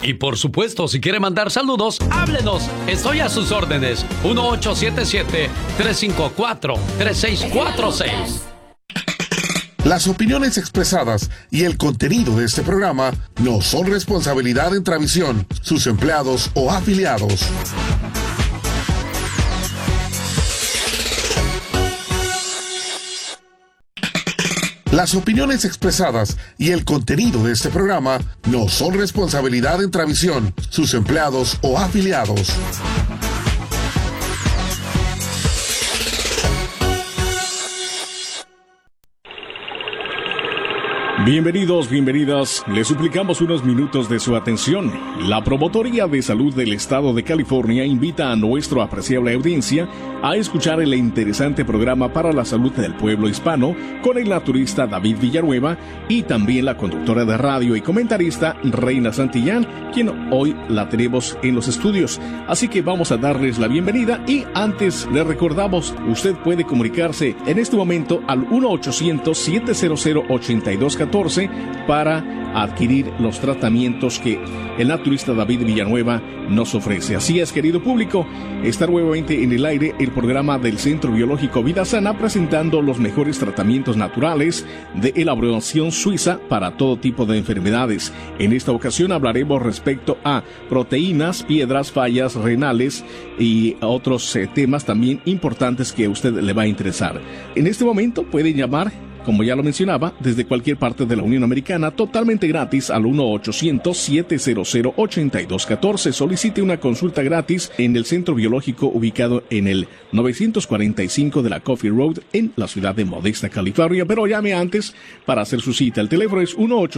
Y por supuesto, si quiere mandar saludos, háblenos. Estoy a sus órdenes. 1877-354-3646. Las opiniones expresadas y el contenido de este programa no son responsabilidad de Entravisión, sus empleados o afiliados. Las opiniones expresadas y el contenido de este programa no son responsabilidad de Entravisión, sus empleados o afiliados. Bienvenidos, bienvenidas. Les suplicamos unos minutos de su atención. La Promotoría de Salud del Estado de California invita a nuestra apreciable audiencia a escuchar el interesante programa para la salud del pueblo hispano con el naturista David Villanueva y también la conductora de radio y comentarista Reina Santillán, quien hoy la tenemos en los estudios. Así que vamos a darles la bienvenida y antes le recordamos, usted puede comunicarse en este momento al 1-800-700-8214 para adquirir los tratamientos que el naturista David Villanueva nos ofrece. Así es, querido público, está nuevamente en el aire el programa del Centro Biológico Vida Sana presentando los mejores tratamientos naturales de elaboración suiza para todo tipo de enfermedades. En esta ocasión hablaremos respecto a proteínas, piedras, fallas renales y otros temas también importantes que a usted le va a interesar. En este momento pueden llamar, como ya lo mencionaba, desde cualquier parte de la Unión Americana, totalmente gratis al 1-800-700-8214. Solicite una consulta gratis en el Centro Biológico ubicado en el 945 de la Coffee Road en la ciudad de Modesto, California. Pero llame antes para hacer su cita. El teléfono es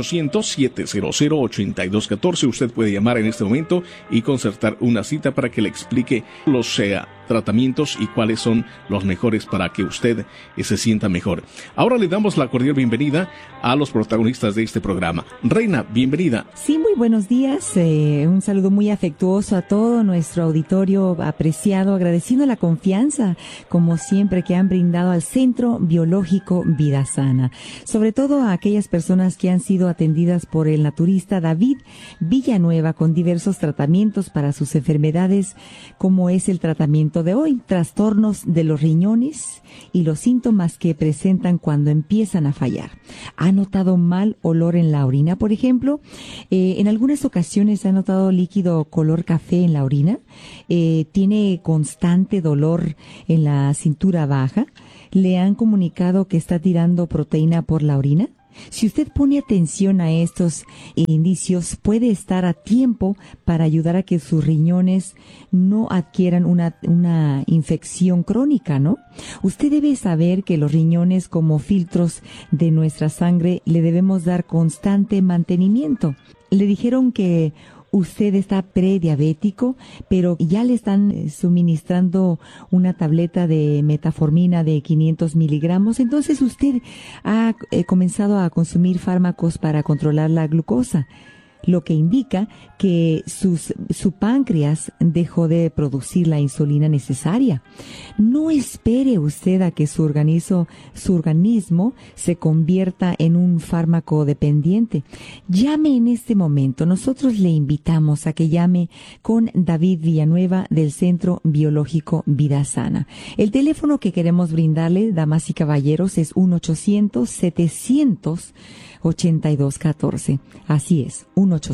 1-800-700-8214. Usted puede llamar en este momento y concertar una cita para que le explique los tratamientos y cuáles son los mejores para que usted se sienta mejor. Ahora le damos la cordial bienvenida a los protagonistas de este programa. Reina, bienvenida. Sí, muy buenos días. Un saludo muy afectuoso a todo nuestro auditorio apreciado, agradeciendo la confianza, como siempre, que han brindado al Centro Biológico Vida Sana. Sobre todo a aquellas personas que han sido atendidas por el naturista David Villanueva con diversos tratamientos para sus enfermedades, como es el tratamiento de hoy, trastornos de los riñones y los síntomas que presentan cuando empiezan a fallar. ¿Ha notado mal olor en la orina, por ejemplo? En algunas ocasiones ha notado líquido color café en la orina. ¿Tiene constante dolor en la cintura baja? ¿Le han comunicado que está tirando proteína por la orina? Si usted pone atención a estos indicios, puede estar a tiempo para ayudar a que sus riñones no adquieran una infección crónica, ¿no? Usted debe saber que los riñones, como filtros de nuestra sangre, le debemos dar constante mantenimiento. Le dijeron que usted está prediabético, pero ya le están suministrando una tableta de metformina de 500 miligramos. Entonces usted ha comenzado a consumir fármacos para controlar la glucosa, lo que indica que su páncreas dejó de producir la insulina necesaria. No espere usted a que su organismo se convierta en un fármaco dependiente. Llame en este momento. Nosotros le invitamos a que llame con David Villanueva del Centro Biológico Vida Sana. El teléfono que queremos brindarle, damas y caballeros, es 1-800-700-8214. Así es,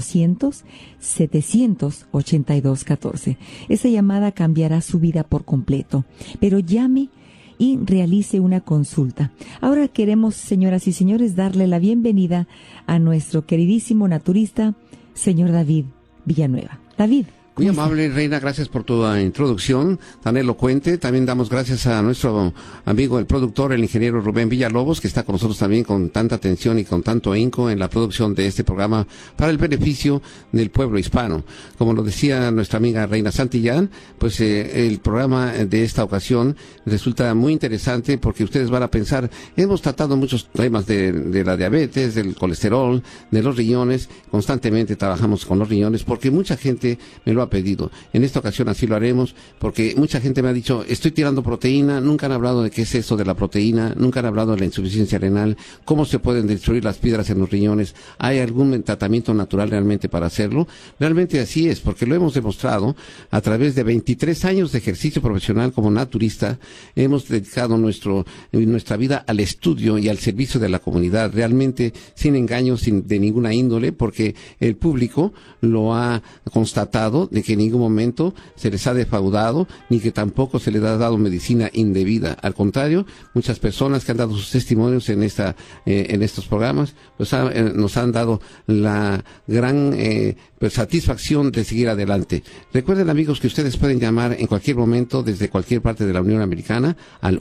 1-800-700-8214. Esa llamada cambiará su vida por completo. Pero llame y realice una consulta. Ahora queremos, señoras y señores, darle la bienvenida a nuestro queridísimo naturista, señor David Villanueva. David. Muy amable, Reina, gracias por tu introducción tan elocuente. También damos gracias a nuestro amigo, el productor, el ingeniero Rubén Villalobos, que está con nosotros también con tanta atención y con tanto ahínco en la producción de este programa para el beneficio del pueblo hispano. Como lo decía nuestra amiga Reina Santillán, pues el programa de esta ocasión resulta muy interesante porque ustedes van a pensar, hemos tratado muchos temas de la diabetes, del colesterol, de los riñones, constantemente trabajamos con los riñones porque mucha gente me lo lo ha pedido. En esta ocasión así lo haremos, porque mucha gente me ha dicho, estoy tirando proteína, nunca han hablado de qué es eso de la proteína, nunca han hablado de la insuficiencia renal, cómo se pueden destruir las piedras en los riñones, ¿hay algún tratamiento natural realmente para hacerlo? Realmente así es, porque lo hemos demostrado a través de 23 años de ejercicio profesional como naturista. Hemos dedicado nuestra vida al estudio y al servicio de la comunidad, realmente sin engaños, de ninguna índole, porque el público lo ha constatado, de que en ningún momento se les ha defraudado, ni que tampoco se les ha dado medicina indebida. Al contrario, muchas personas que han dado sus testimonios en estos programas, pues nos han dado la gran satisfacción de seguir adelante. Recuerden, amigos, que ustedes pueden llamar en cualquier momento desde cualquier parte de la Unión Americana al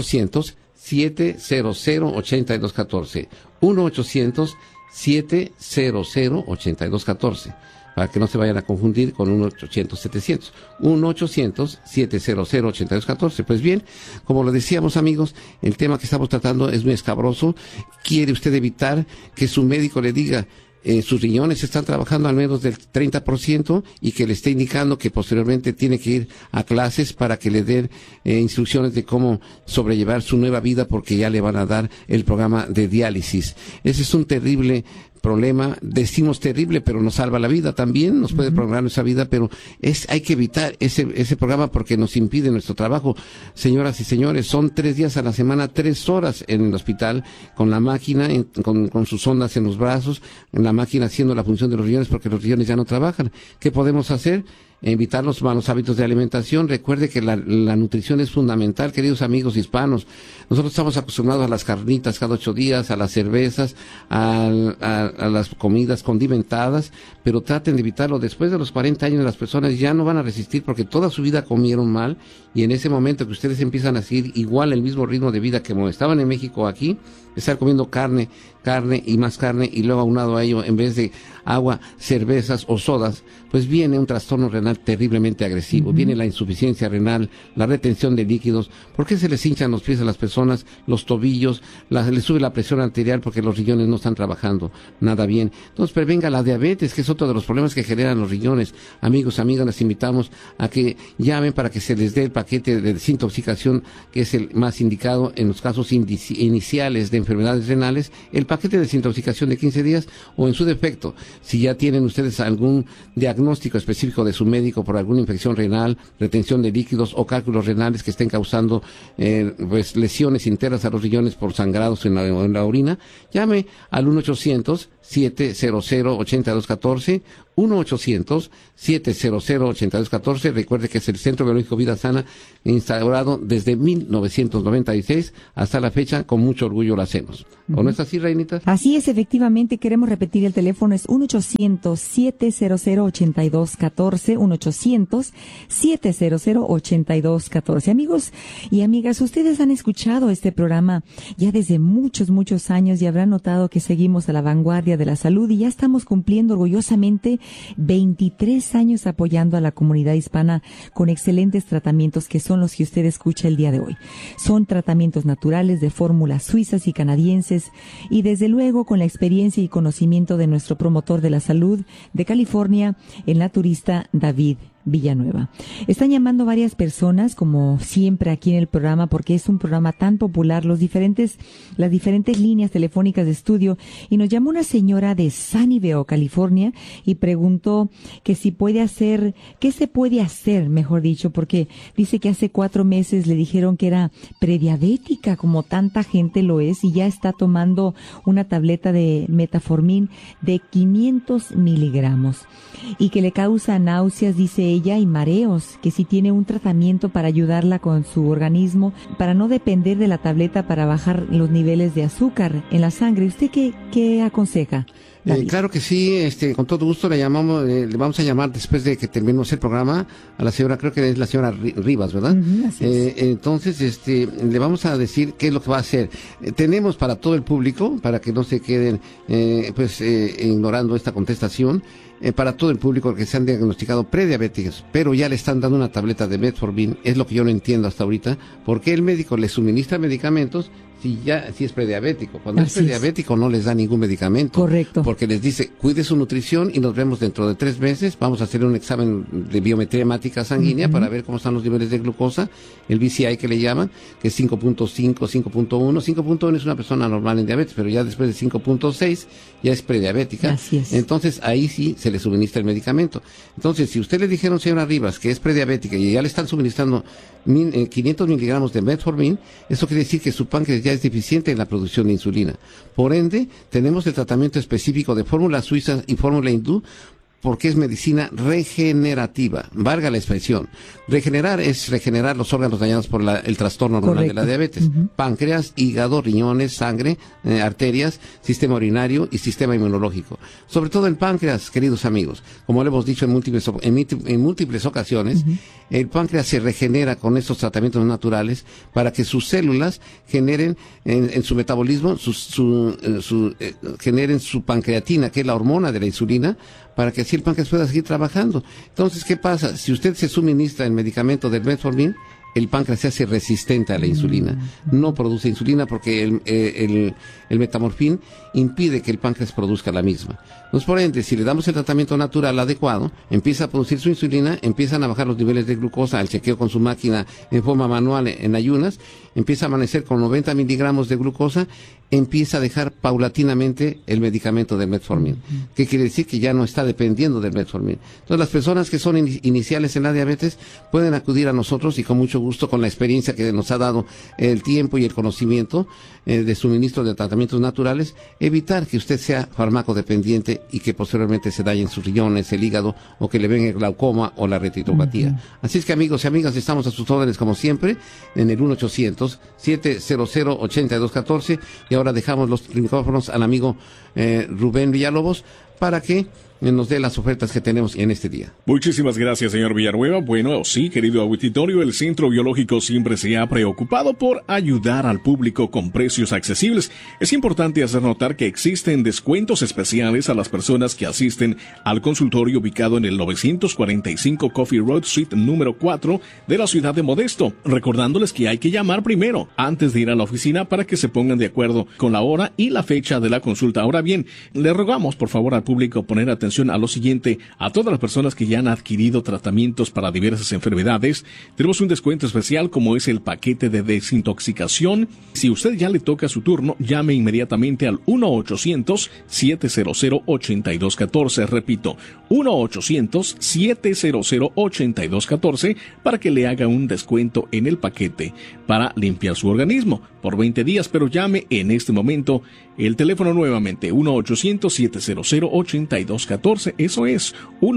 1-800-700-8214. 1-800-700-8214. Para que no se vayan a confundir con 1-800-700. 1-800-700-8214. Pues bien, como lo decíamos, amigos, el tema que estamos tratando es muy escabroso. ¿Quiere usted evitar que su médico le diga sus riñones están trabajando al menos del 30% y que le esté indicando que posteriormente tiene que ir a clases para que le den instrucciones de cómo sobrellevar su nueva vida, porque ya le van a dar el programa de diálisis? Ese es un terrible problema, decimos terrible, pero nos salva la vida también, nos puede prolongar nuestra vida, pero hay que evitar ese programa porque nos impide nuestro trabajo. Señoras y señores, son 3 días a la semana, 3 horas en el hospital, con la máquina, con sus ondas en los brazos, la máquina haciendo la función de los riñones, porque los riñones ya no trabajan. ¿Qué podemos hacer? Evitar los malos hábitos de alimentación. Recuerde que la nutrición es fundamental, queridos amigos hispanos. Nosotros estamos acostumbrados a las carnitas cada 8 días, a las cervezas, a las comidas condimentadas, pero traten de evitarlo. Después de los 40 años las personas ya no van a resistir porque toda su vida comieron mal, y en ese momento que ustedes empiezan a seguir igual el mismo ritmo de vida que como estaban en México o aquí, estar comiendo carne y más carne, y luego aunado a ello, en vez de agua, cervezas o sodas, pues viene un trastorno renal terriblemente agresivo. Viene la insuficiencia renal, la retención de líquidos. ¿Por qué se les hinchan los pies a las personas, los tobillos, les sube la presión arterial? Porque los riñones no están trabajando nada bien. Entonces prevenga la diabetes, que es otro de los problemas que generan los riñones. Amigos, amigas, les invitamos a que llamen para que se les dé el paquete de desintoxicación, que es el más indicado en los casos iniciales de enfermedades renales, el paquete de desintoxicación de 15 días, o en su defecto, si ya tienen ustedes algún diagnóstico específico de su médico por alguna infección renal, retención de líquidos o cálculos renales que estén causando pues lesiones internas a los riñones por sangrados en la orina, llame al 1-800-700-8214, 1-800-700-8214. Recuerde que es el Centro Biológico Vida Sana, instaurado desde 1996 hasta la fecha. Con mucho orgullo lo hacemos. ¿O no es así, Reinita? Así es, efectivamente. Queremos repetir el teléfono, es 1-800-700-8214, 1-800-700-8214. Amigos y amigas, ustedes han escuchado este programa ya desde muchos años y habrán notado que seguimos a la vanguardia de la salud, y ya estamos cumpliendo orgullosamente 23 años apoyando a la comunidad hispana con excelentes tratamientos que son los que usted escucha el día de hoy. Son tratamientos naturales de fórmulas suizas y canadienses, y desde luego con la experiencia y conocimiento de nuestro promotor de la salud de California, el naturista David Villanueva. Están llamando varias personas, como siempre aquí en el programa, porque es un programa tan popular, las diferentes líneas telefónicas de estudio, y nos llamó una señora de Sunnyvale, California, y preguntó que si puede hacer, qué se puede hacer, mejor dicho, porque dice que hace 4 meses le dijeron que era prediabética, como tanta gente lo es, y ya está tomando una tableta de metformin de 500 miligramos, y que le causa náuseas, dice ella, y mareos, que si tiene un tratamiento para ayudarla con su organismo, para no depender de la tableta para bajar los niveles de azúcar en la sangre. ¿Usted qué aconseja? Claro que sí, con todo gusto le vamos a llamar después de que terminemos el programa a la señora, creo que es la señora Rivas, ¿verdad? Así es. Entonces, le vamos a decir qué es lo que va a hacer. Tenemos para todo el público, para que no se queden, ignorando esta contestación, para todo el público que se han diagnosticado prediabéticos, pero ya le están dando una tableta de metformin. Es lo que yo no entiendo hasta ahorita, ¿por qué el médico le suministra medicamentos si es prediabético. Cuando Así es prediabético no les da ningún medicamento. Correcto. Porque les dice, cuide su nutrición y nos vemos dentro de 3 meses. Vamos a hacer un examen de biometría hemática sanguínea para ver cómo están los niveles de glucosa, el BCI que le llaman, que es 5.5, 5.1. 5.1 es una persona normal en diabetes, pero ya después de 5.6 ya es prediabética. Así es. Entonces ahí sí se le suministra el medicamento. Entonces, si usted le dijeron, señora Rivas, que es prediabética y ya le están suministrando 500 miligramos de metformin, eso quiere decir que su páncreas ya es deficiente en la producción de insulina. Por ende, tenemos el tratamiento específico de fórmula suiza y fórmula hindú, porque es medicina regenerativa, valga la expresión. Regenerar es regenerar los órganos dañados por el trastorno hormonal de la diabetes. Páncreas, hígado, riñones, sangre, arterias, sistema urinario y sistema inmunológico. Sobre todo el páncreas, queridos amigos. Como le hemos dicho en múltiples ocasiones, el páncreas se regenera con estos tratamientos naturales para que sus células generen en su metabolismo, generen su pancreatina, que es la hormona de la insulina, para que así el páncreas pueda seguir trabajando. Entonces, ¿qué pasa? Si usted se suministra el medicamento del metformin, el páncreas se hace resistente a la insulina. No produce insulina porque el metamorfín impide que el páncreas produzca la misma. Entonces, por ende, si le damos el tratamiento natural adecuado, empieza a producir su insulina, empiezan a bajar los niveles de glucosa al chequeo con su máquina en forma manual en ayunas, empieza a amanecer con 90 miligramos de glucosa, empieza a dejar paulatinamente el medicamento del metformin. ¿Qué quiere decir? Que ya no está dependiendo del metformin. Entonces, las personas que son iniciales en la diabetes pueden acudir a nosotros y con mucho gusto, con la experiencia que nos ha dado el tiempo y el conocimiento de suministro de tratamientos naturales, evitar que usted sea farmacodependiente y que posteriormente se dañen sus riñones, el hígado, o que le venga el glaucoma o la retinopatía. Así es que, amigos y amigas, estamos a sus órdenes como siempre en el 1-800-700-8214, y ahora dejamos los micrófonos al amigo Rubén Villalobos para que nos dé las ofertas que tenemos en este día. Muchísimas gracias, señor Villanueva. Bueno, sí, querido auditorio, el Centro Biológico siempre se ha preocupado por ayudar al público con precios accesibles. Es importante hacer notar que existen descuentos especiales a las personas que asisten al consultorio ubicado en el 945 Coffee Road Suite número 4 de la ciudad de Modesto, recordándoles que hay que llamar primero antes de ir a la oficina para que se pongan de acuerdo con la hora y la fecha de la consulta. Ahora bien, le rogamos por favor al público poner atención a lo siguiente: a todas las personas que ya han adquirido tratamientos para diversas enfermedades, tenemos un descuento especial como es el paquete de desintoxicación. Si usted ya le toca su turno, llame inmediatamente al 1-800-700-8214, repito, 1-800-700-8214 para que le haga un descuento en el paquete para limpiar su organismo por 20 días, pero llame en este momento. El teléfono nuevamente, 1-800-700-8214, eso es,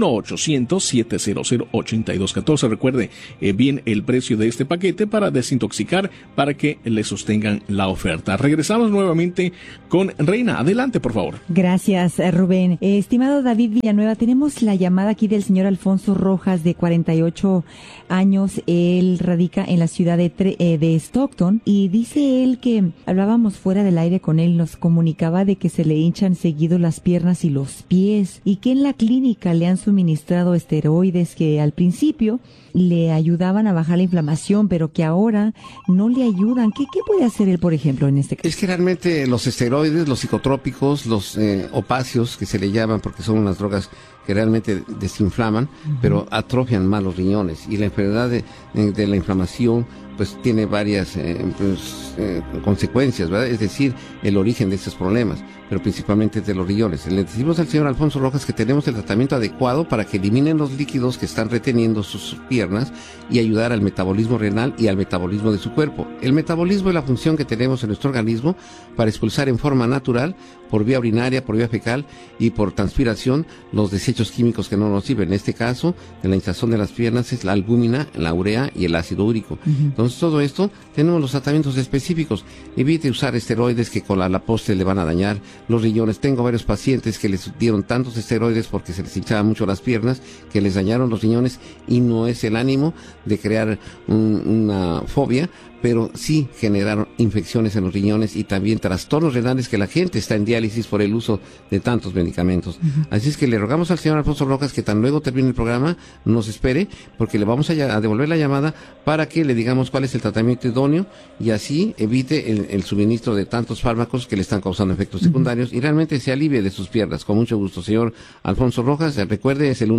1-800-700-8214. Recuerde bien el precio de este paquete para desintoxicar, para que le sostengan la oferta. Regresamos nuevamente con Reina. Adelante, por favor. Gracias, Rubén. Estimado David Villanueva, tenemos la llamada aquí del señor Alfonso Rojas, de 48 años. Él radica en la ciudad de Stockton, y dice él que hablábamos fuera del aire con él, nos comunicaba de que se le hinchan seguido las piernas y los pies, y que en la clínica le han suministrado esteroides que al principio le ayudaban a bajar la inflamación, pero que ahora no le ayudan. ¿Qué puede hacer él, por ejemplo, en este caso? Es que realmente los esteroides, los psicotrópicos, los opáceos, que se le llaman porque son unas drogas que realmente desinflaman, pero atrofian más los riñones, y la enfermedad de la inflamación pues tiene varias consecuencias, ¿verdad? Es decir, el origen de estos problemas, pero principalmente de los riñones. Le decimos al señor Alfonso Rojas que tenemos el tratamiento adecuado para que eliminen los líquidos que están reteniendo sus piernas y ayudar al metabolismo renal y al metabolismo de su cuerpo. El metabolismo es la función que tenemos en nuestro organismo para expulsar en forma natural, por vía urinaria, por vía fecal y por transpiración, los desechos químicos que no nos sirven. En este caso, en la hinchazón de las piernas es la albúmina, la urea y el ácido úrico. Entonces, todo esto, tenemos los tratamientos específicos. Evite usar esteroides que con la postre le van a dañar los riñones. Tengo varios pacientes que les dieron tantos esteroides porque se les hinchaban mucho las piernas, que les dañaron los riñones, y no es el ánimo de crear una fobia, pero sí generaron infecciones en los riñones y también trastornos renales, que la gente está en diálisis por el uso de tantos medicamentos. Así es que le rogamos al señor Alfonso Rojas que tan luego termine el programa nos espere, porque le vamos a devolver la llamada para que le digamos cuál es el tratamiento idóneo y así evite el suministro de tantos fármacos que le están causando efectos secundarios y realmente se alivie de sus piernas. Con mucho gusto, señor Alfonso Rojas. Recuerde, es el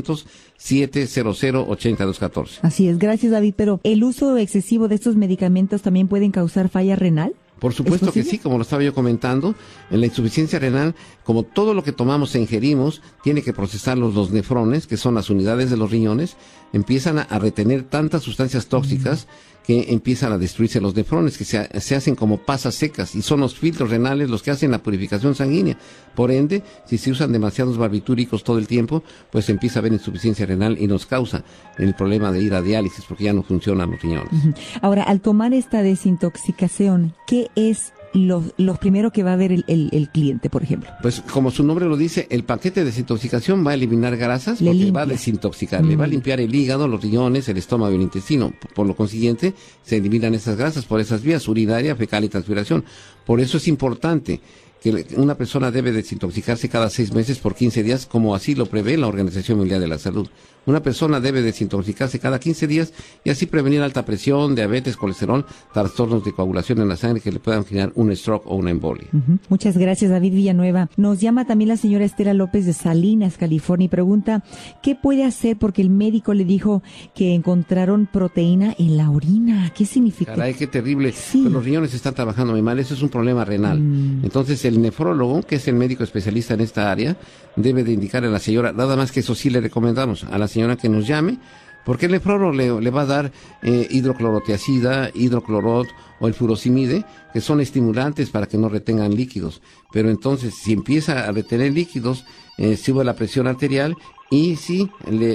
1-800-700-8214. Así es, gracias David, pero ¿el uso excesivo de estos medicamentos también pueden causar falla renal? Por supuesto que sí, como lo estaba yo comentando, en la insuficiencia renal, como todo lo que tomamos e ingerimos, tiene que procesarlos los nefrones, que son las unidades de los riñones, empiezan a retener tantas sustancias tóxicas que empiezan a destruirse los nefrones, que se hacen como pasas secas, y son los filtros renales los que hacen la purificación sanguínea. Por ende, si se usan demasiados barbitúricos todo el tiempo, pues empieza a haber insuficiencia renal y nos causa el problema de ir a diálisis porque ya no funcionan los riñones. Ahora, al tomar esta desintoxicación, ¿qué es lo primero que va a ver el cliente, por ejemplo? Pues como su nombre lo dice, el paquete de desintoxicación va a eliminar grasas porque va a desintoxicar, le va a limpiar el hígado, los riñones, el estómago y el intestino. Por lo consiguiente, se eliminan esas grasas por esas vías, urinaria, fecal y transpiración. Por eso es importante que una persona debe desintoxicarse cada 6 meses por 15 días, como así lo prevé la Organización Mundial de la Salud. Una persona debe desintoxicarse cada 15 días y así prevenir alta presión, diabetes, colesterol, trastornos de coagulación en la sangre que le puedan generar un stroke o una embolia. Muchas gracias, David Villanueva. Nos llama también la señora Estela López de Salinas, California, y pregunta, ¿qué puede hacer? Porque el médico le dijo que encontraron proteína en la orina. ¿Qué significa? Caray, qué terrible. Sí. Pues los riñones están trabajando muy mal, eso es un problema renal. Entonces el nefrólogo, que es el médico especialista en esta área, debe de indicarle a la señora, nada más que eso sí le recomendamos a la señora que nos llame, porque el nefrólogo le va a dar hidroclorotiazida, hidroclorot o el furosemide, que son estimulantes para que no retengan líquidos. Pero entonces, si empieza a retener líquidos, sube la presión arterial y sí,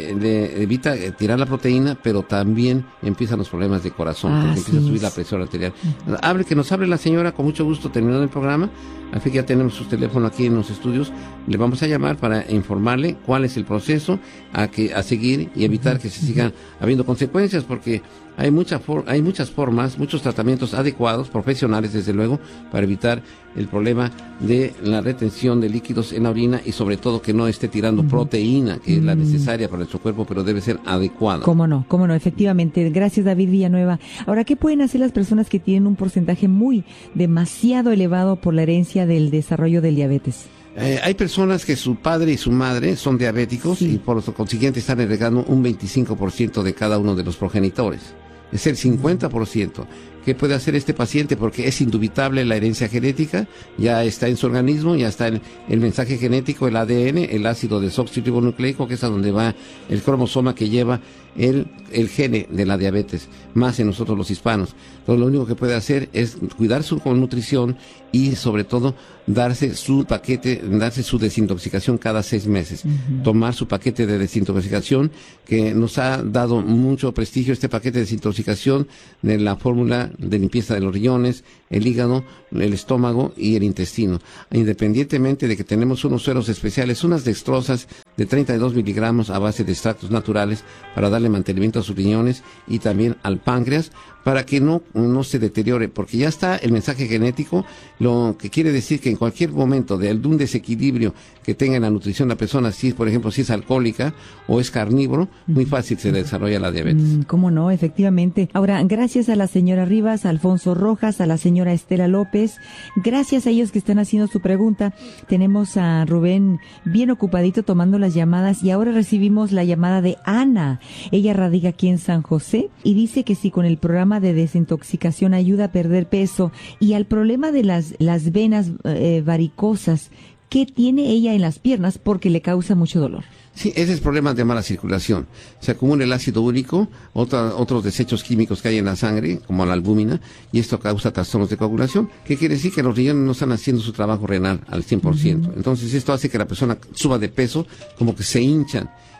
le evita tirar la proteína, pero también empiezan los problemas de corazón, porque empieza a subir la presión arterial. Que nos hable la señora, con mucho gusto, terminando el programa. Al fin ya tenemos su teléfono aquí en los estudios. Le vamos a llamar para informarle cuál es el proceso a seguir y evitar que se sigan habiendo consecuencias, porque hay muchas formas, muchos tratamientos adecuados, profesionales desde luego, para evitar el problema de la retención de líquidos en la orina y sobre todo que no esté tirando proteína, que es la necesaria para nuestro cuerpo, pero debe ser adecuada. Cómo no, efectivamente. Gracias, David Villanueva. Ahora, ¿qué pueden hacer las personas que tienen un porcentaje demasiado elevado por la herencia del desarrollo del diabetes? Hay personas que su padre y su madre son diabéticos y por lo consiguiente están heredando un 25% de cada uno de los progenitores. Es el 50%. ¿Qué puede hacer este paciente? Porque es indubitable la herencia genética, ya está en su organismo, ya está el mensaje genético, el ADN, el ácido desoxirribonucleico, que es a donde va el cromosoma que lleva el gene de la diabetes, más en nosotros los hispanos. Entonces lo único que puede hacer es cuidar su nutrición y sobre todo darse su desintoxicación cada 6 meses. Tomar su paquete de desintoxicación, que nos ha dado mucho prestigio este paquete de desintoxicación de la fórmula de limpieza de los riñones, el hígado, el estómago y el intestino. Independientemente de que tenemos unos sueros especiales, unas dextrosas de 32 miligramos a base de extractos naturales para darle mantenimiento a sus riñones y también al páncreas, para que no se deteriore, porque ya está el mensaje genético, lo que quiere decir que en cualquier momento de un desequilibrio que tenga en la nutrición la persona, por ejemplo, si es alcohólica o es carnívoro, muy fácil se desarrolla la diabetes. ¿Cómo no? Efectivamente. Ahora, gracias a la señora Rivas, a Alfonso Rojas, a la señora Estela López, gracias a ellos que están haciendo su pregunta. Tenemos a Rubén bien ocupadito tomando las llamadas y ahora recibimos la llamada de Ana. Ella radica aquí en San José y dice que si con el programa de desintoxicación ayuda a perder peso y al problema de las venas varicosas, ¿qué tiene ella en las piernas? Porque le causa mucho dolor. Sí, ese es el problema de mala circulación. Se acumula el ácido úrico, otros desechos químicos que hay en la sangre, como la albúmina, y esto causa trastornos de coagulación. ¿Qué quiere decir? Que los riñones no están haciendo su trabajo renal al 100%. Entonces esto hace que la persona suba de peso, como que se hinchan.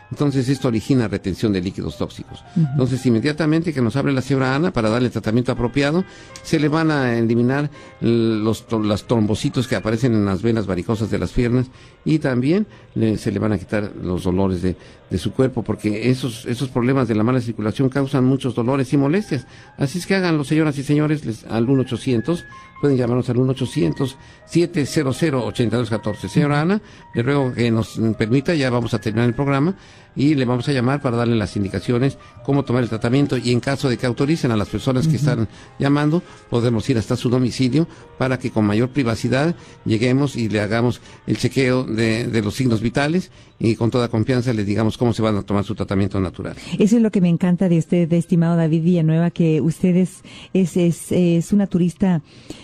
Entonces esto origina retención de líquidos tóxicos. Entonces inmediatamente que nos hable la señora Ana para darle el tratamiento apropiado, se le van a eliminar los trombocitos que aparecen en las venas varicosas de las piernas y también se le van a quitar los dolores de su cuerpo, porque esos problemas de la mala circulación causan muchos dolores y molestias. Así es que háganlo, señoras y señores, al 1-800, pueden llamarnos al 1-800-700-8214. Señora Ana, le ruego que nos permita, ya vamos a terminar el programa, y le vamos a llamar para darle las indicaciones, cómo tomar el tratamiento, y en caso de que autoricen a las personas que están llamando, podemos ir hasta su domicilio para que con mayor privacidad lleguemos y le hagamos el chequeo de los signos vitales y con toda confianza les digamos cómo se van a tomar su tratamiento natural. Eso es lo que me encanta de usted, estimado David Villanueva, que usted es una turista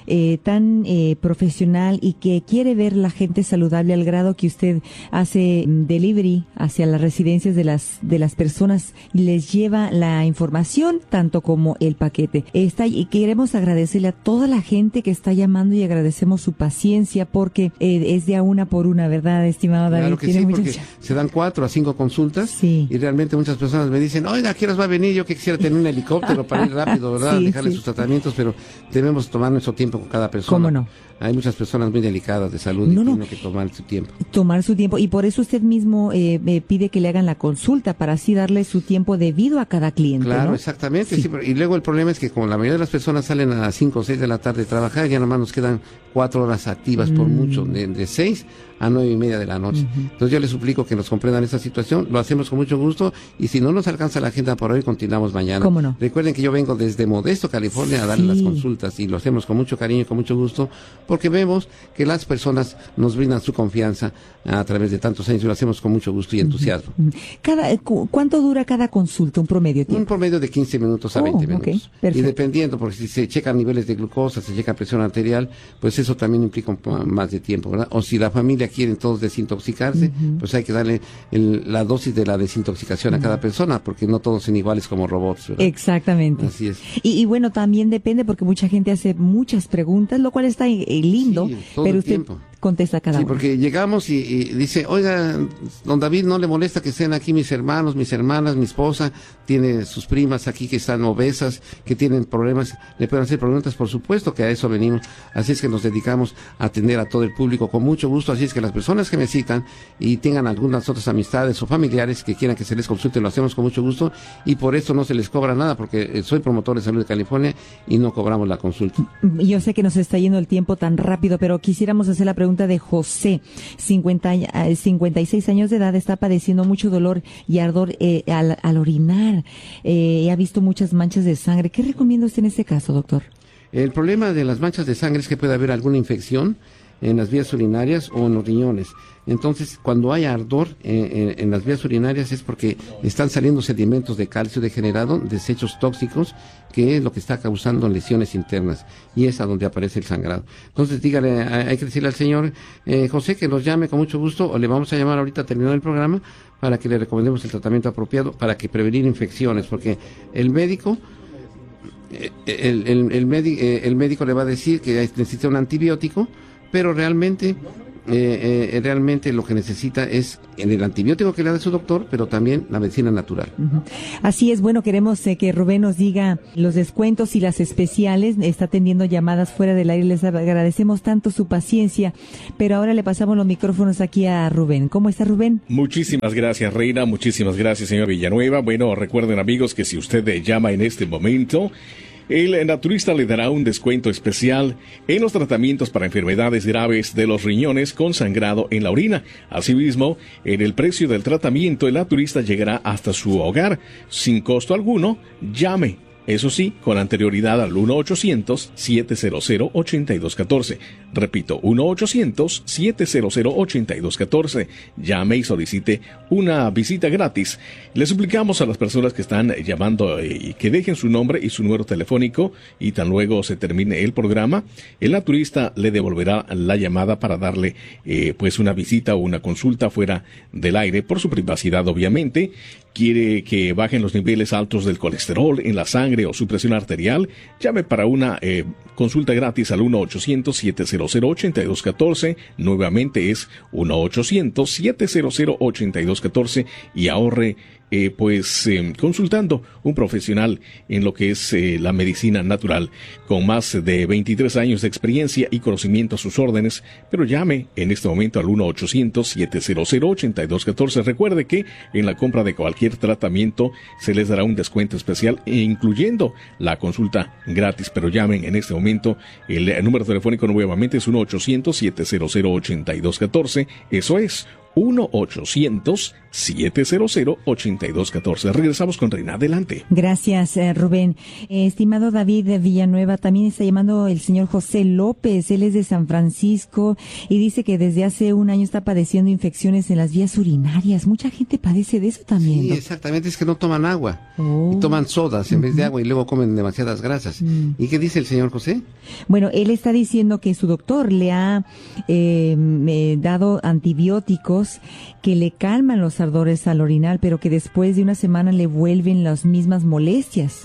tan profesional y que quiere ver la gente saludable al grado que usted hace delivery hacia las residencias de las personas y les lleva la información tanto como el paquete. Y queremos agradecerle a toda la gente que está llamando y agradecemos su paciencia porque es de a una por una, ¿verdad, estimado David? Claro que sí, porque se dan 4 a 5 consultas y realmente muchas personas me dicen, oiga, ¿a qué horas va a venir? Yo que quisiera tener un helicóptero para ir rápido, ¿verdad? Dejarle sus tratamientos, pero debemos tomar nuestro tiempo con cada persona. ¿Cómo no? Hay muchas personas muy delicadas de salud y tienen que tomar su tiempo. Tomar su tiempo, y por eso usted mismo pide que le hagan la consulta, para así darle su tiempo debido a cada cliente. Claro, ¿no? Exactamente. Sí. Y luego el problema es que como la mayoría de las personas salen a las 5 o 6 de la tarde a trabajar, ya nomás nos quedan 4 horas activas por mucho, de 6 a 9:30 de la noche. Entonces yo les suplico que nos comprendan esta situación, lo hacemos con mucho gusto, y si no nos alcanza la agenda por hoy, continuamos mañana. ¿Cómo no? Recuerden que yo vengo desde Modesto, California, a darle las consultas, y lo hacemos con mucho cariño y con mucho gusto, porque vemos que las personas nos brindan su confianza a través de tantos años, y lo hacemos con mucho gusto y entusiasmo. ¿Cuánto dura cada consulta, un promedio? Un promedio de 15 minutos a 20 minutos. Perfecto. Y dependiendo, porque si se checan niveles de glucosa, se checa presión arterial, pues eso también implica más de tiempo, ¿verdad? O si la familia quiere todos desintoxicarse, pues hay que darle la dosis de la desintoxicación a cada persona, porque no todos son iguales como robots, ¿verdad? Exactamente. Así es. Y bueno, también depende, porque mucha gente hace muchas preguntas, lo cual está lindo, sí, todo pero el usted tiempo contesta cada uno. Sí, porque llegamos y dice, oiga, don David, ¿no le molesta que estén aquí mis hermanos, mis hermanas, mi esposa? Tiene sus primas aquí que están obesas, que tienen problemas, le pueden hacer preguntas, por supuesto que a eso venimos. Así es que nos dedicamos a atender a todo el público con mucho gusto. Así es que las personas que me citan y tengan algunas otras amistades o familiares que quieran que se les consulte, lo hacemos con mucho gusto, y por eso no se les cobra nada, porque soy promotor de salud de California y no cobramos la consulta. Yo sé que nos está yendo el tiempo tan rápido, pero quisiéramos hacer la pregunta de José, 56 años de edad, está padeciendo mucho dolor y ardor al orinar, ha visto muchas manchas de sangre. ¿Qué recomienda usted en este caso, doctor? El problema de las manchas de sangre es que puede haber alguna infección en las vías urinarias o en los riñones. Entonces, cuando hay ardor en las vías urinarias es porque están saliendo sedimentos de calcio degenerado, desechos tóxicos, que es lo que está causando lesiones internas, y es a donde aparece el sangrado. Entonces, dígale, hay que decirle al señor José que nos llame con mucho gusto, o le vamos a llamar ahorita terminando el programa para que le recomendemos el tratamiento apropiado para que prevenir infecciones, porque el médico el médico le va a decir que necesita un antibiótico, pero realmente lo que necesita es el antibiótico que le da su doctor, pero también la medicina natural. Así es. Bueno, queremos que Rubén nos diga los descuentos y las especiales. Está atendiendo llamadas fuera del aire. Les agradecemos tanto su paciencia, pero ahora le pasamos los micrófonos aquí a Rubén. ¿Cómo está, Rubén? Muchísimas gracias, Reina. Muchísimas gracias, señor Villanueva. Bueno, recuerden, amigos, que si usted llama en este momento, el naturista le dará un descuento especial en los tratamientos para enfermedades graves de los riñones con sangrado en la orina. Asimismo, en el precio del tratamiento, el naturista llegará hasta su hogar sin costo alguno. Llame. Eso sí, con anterioridad al 1-800-700-8214. Repito, 1-800-700-8214. Llame y solicite una visita gratis. Le suplicamos a las personas que están llamando y que dejen su nombre y su número telefónico, y tan luego se termine el programa, el naturista le devolverá la llamada para darle pues una visita o una consulta fuera del aire, por su privacidad obviamente. quiere que bajen los niveles altos del colesterol en la sangre o su presión arterial, llame para una consulta gratis al 1-800-700-8214. Nuevamente es 1-800-700-8214 y ahorre consultando un profesional en lo que es la medicina natural con más de 23 años de experiencia y conocimiento a sus órdenes, pero llame en este momento al 1-800-700-8214. Recuerde que en la compra de cualquier tratamiento se les dará un descuento especial, incluyendo la consulta gratis, pero llamen en este momento. El número telefónico nuevamente es 1-800-700-8214. Eso es 1-800-700-8214. Regresamos con Reina. Adelante. Gracias, Rubén. Estimado David de Villanueva, también está llamando el señor José López. Él es de San Francisco y dice que desde hace un año está padeciendo infecciones en las vías urinarias. Mucha gente padece de eso también. Sí, exactamente. Es que no toman agua. Y toman sodas en vez de agua y luego comen demasiadas grasas. ¿Y qué dice el señor José? Bueno, él está diciendo que su doctor le ha dado antibióticos que le calman los ardores al orinar, pero que después de una semana le vuelven las mismas molestias.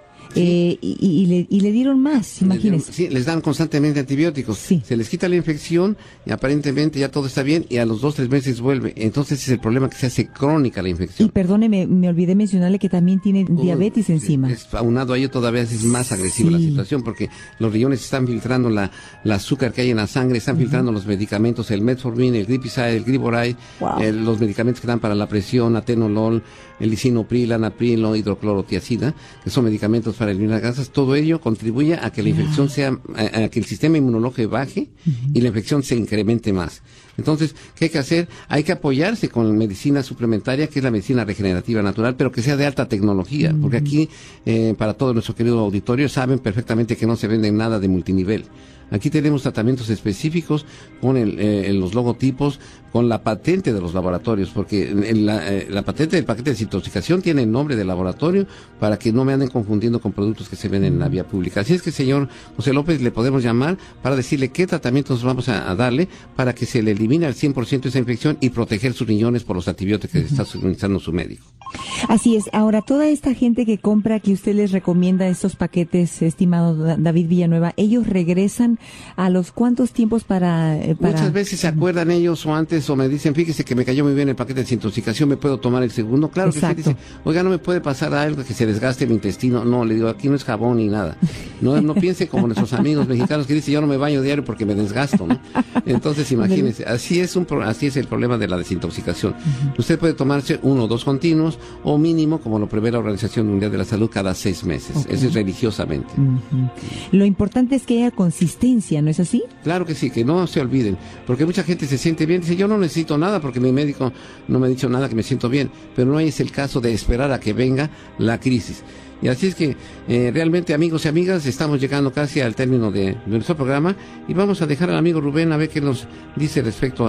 Sí. Y le dieron más, imagínense. Sí, les dan constantemente antibióticos. Sí. Se les quita la infección y aparentemente ya todo está bien y a los 2-3 meses vuelve. Entonces es el problema, que se hace crónica la infección. Y perdóneme, me olvidé mencionarle que también tiene diabetes encima. Aunado a ello todavía es más agresiva la situación, porque los riñones están filtrando la azúcar que hay en la sangre, están filtrando los medicamentos, el metformin, el glipizide, el gliboride, los medicamentos que dan para la presión, atenolol, el lisinopril, anapril, hidroclorotiazida, que son medicamentos para eliminar grasas. Todo ello contribuye a que la infección a que el sistema inmunológico baje y la infección se incremente más. Entonces, ¿qué hay que hacer? Hay que apoyarse con medicina suplementaria, que es la medicina regenerativa natural, pero que sea de alta tecnología, porque aquí, para todo nuestro querido auditorio, saben perfectamente que no se vende nada de multinivel. Aquí tenemos tratamientos específicos con los logotipos, con la patente de los laboratorios, porque la patente del paquete de desintoxicación tiene el nombre del laboratorio para que no me anden confundiendo con productos que se venden en la vía pública. Así es que, señor José López, le podemos llamar para decirle qué tratamientos vamos a darle para que se le elimine al 100% esa infección y proteger sus riñones por los antibióticos que está suministrando su médico. Así es. Ahora, toda esta gente que compra, que usted les recomienda estos paquetes, estimado David Villanueva, ellos regresan a los cuántos tiempos para... Muchas veces se acuerdan ellos o antes o me dicen, fíjese que me cayó muy bien el paquete de desintoxicación, ¿me puedo tomar el segundo? Claro. Exacto. Que sí, dice, oiga, no me puede pasar algo que se desgaste mi intestino. No, le digo, aquí no es jabón ni nada. No piense como nuestros amigos mexicanos que dicen, yo no me baño diario porque me desgasto, ¿no? Entonces, imagínense, así es el problema de la desintoxicación. Usted puede tomarse 1 o 2 continuos o mínimo, como lo prevé la Organización Mundial de la Salud, cada 6 meses. Okay. Eso es religiosamente. Lo importante es que haya consistencia, ¿no es así? Claro que sí, que no se olviden, porque mucha gente se siente bien, dice, yo no necesito nada porque mi médico no me ha dicho nada, que me siento bien, pero no es el caso de esperar a que venga la crisis. Y así es que realmente, amigos y amigas, estamos llegando casi al término de nuestro programa y vamos a dejar al amigo Rubén a ver qué nos dice respecto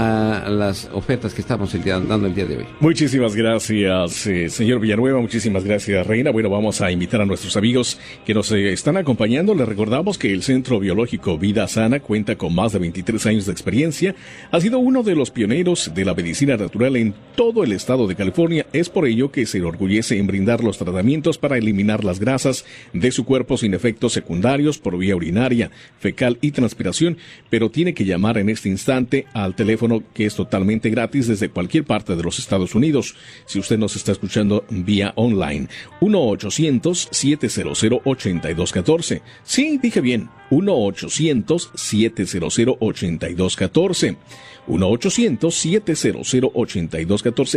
a las ofertas que estamos dando el día de hoy. Muchísimas gracias, señor Villanueva, muchísimas gracias, Reina. Bueno, vamos a invitar a nuestros amigos que nos están acompañando. Les recordamos que el Centro Biológico Vida Sana cuenta con más de 23 años de experiencia. Ha sido uno de los pioneros de la medicina natural en todo el estado de California. Es por ello que se enorgullece en brindar los tratamientos para eliminar las grasas de su cuerpo sin efectos secundarios por vía urinaria, fecal y transpiración, pero tiene que llamar en este instante al teléfono que es totalmente gratis desde cualquier parte de los Estados Unidos. Si usted nos está escuchando vía online, 1-800-700-8214. Sí, dije bien, 1-800-700-8214. 1-800-700-8214.